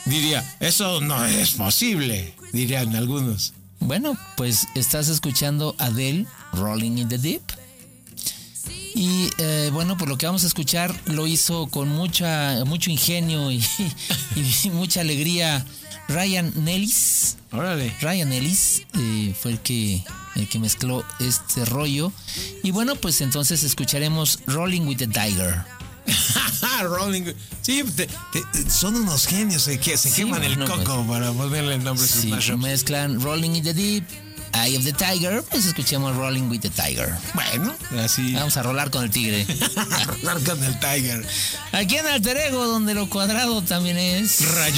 diría, eso no es posible, dirían algunos. Bueno, pues estás escuchando Adele, Rolling in the Deep. Y bueno, por lo que vamos a escuchar, lo hizo con mucho ingenio y mucha alegría Ryan Ellis. Órale. Ryan Ellis fue el que mezcló este rollo. Y bueno, pues entonces escucharemos Rolling with the Tiger. Rolling. Sí, son unos genios que se queman el coco pues, para ponerle el nombre a sus mashups. Mezclan Rolling in the Deep, Eye of the Tiger, pues escuchemos Rolling with the Tiger. Bueno, así. Vamos a rolar con el tigre. A rolar con el Tiger. Aquí en Alter Ego, donde lo cuadrado también es...